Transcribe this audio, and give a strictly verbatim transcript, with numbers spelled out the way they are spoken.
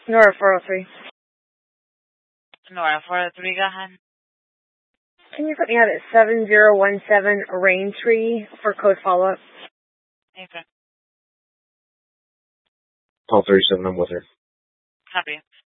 Nora four oh three. Nora four oh three, go ahead. Can you put me out at seven zero one seven Rain Tree for code follow-up? Okay. Call thirty-seven, I'm with her. Copy.